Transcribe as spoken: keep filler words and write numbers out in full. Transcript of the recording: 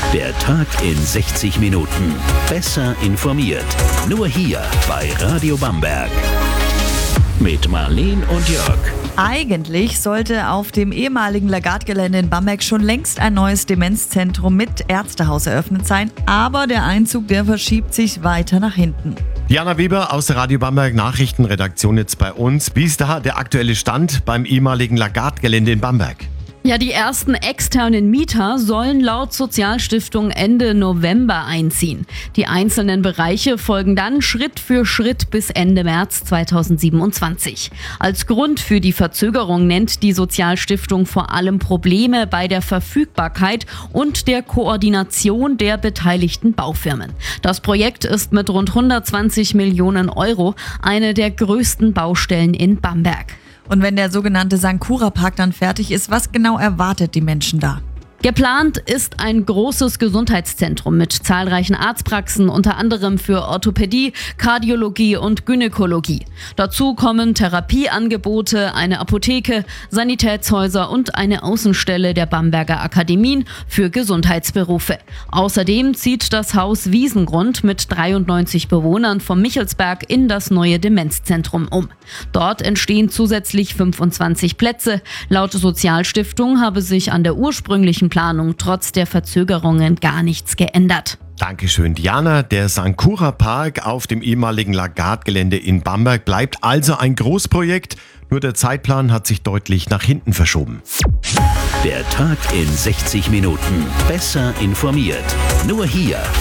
Der Tag in sechzig Minuten. Besser informiert. Nur hier bei Radio Bamberg. Mit Marleen und Jörg. Eigentlich sollte auf dem ehemaligen Lagarde-Gelände in Bamberg schon längst ein neues Demenzzentrum mit Ärztehaus eröffnet sein, aber der Einzug, der verschiebt sich weiter nach hinten. Diana Weber aus der Radio Bamberg Nachrichtenredaktion jetzt bei uns. Wie ist da der aktuelle Stand beim ehemaligen Lagarde-Gelände in Bamberg? Ja, die ersten externen Mieter sollen laut Sozialstiftung Ende November einziehen. Die einzelnen Bereiche folgen dann Schritt für Schritt bis Ende März zweitausendsiebenundzwanzig. Als Grund für die Verzögerung nennt die Sozialstiftung vor allem Probleme bei der Verfügbarkeit und der Koordination der beteiligten Baufirmen. Das Projekt ist mit rund hundertzwanzig Millionen Euro eine der größten Baustellen in Bamberg. Und wenn der sogenannte Sankura-Park dann fertig ist, was genau erwartet die Menschen da? Geplant ist ein großes Gesundheitszentrum mit zahlreichen Arztpraxen, unter anderem für Orthopädie, Kardiologie und Gynäkologie. Dazu kommen Therapieangebote, eine Apotheke, Sanitätshäuser und eine Außenstelle der Bamberger Akademien für Gesundheitsberufe. Außerdem zieht das Haus Wiesengrund mit dreiundneunzig Bewohnern vom Michelsberg in das neue Demenzzentrum um. Dort entstehen zusätzlich fünfundzwanzig Plätze. Laut Sozialstiftung habe sich an der ursprünglichen Planung trotz der Verzögerungen gar nichts geändert. Dankeschön, Diana. Der Sankura Park auf dem ehemaligen Lagarde-Gelände in Bamberg bleibt also ein Großprojekt. Nur der Zeitplan hat sich deutlich nach hinten verschoben. Der Tag in sechzig Minuten. Besser informiert. Nur hier